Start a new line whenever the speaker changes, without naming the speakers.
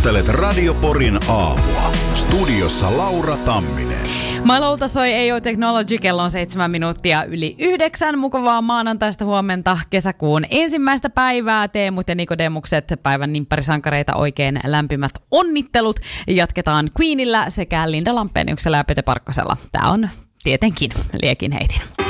Kuuntelet Radio Porin aamua. Studiossa Laura Tamminen.
Mailolta soi AO Technology, kello on 7 minuuttia yli 9. Mukavaa maanantaista huomenta, kesäkuun ensimmäistä päivää. Teemut ja Nikodemukset, päivän nimpparisankareita, oikein lämpimät onnittelut. Jatketaan Queenillä sekä Linda Lampeniuksella ja Pete Parkkasella. Tää on tietenkin Liekin heitin.